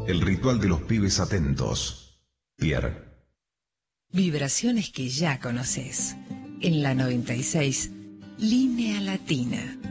El ritual de los pibes atentos. Pierre. Vibraciones que ya conoces. En la 96, Línea Latina.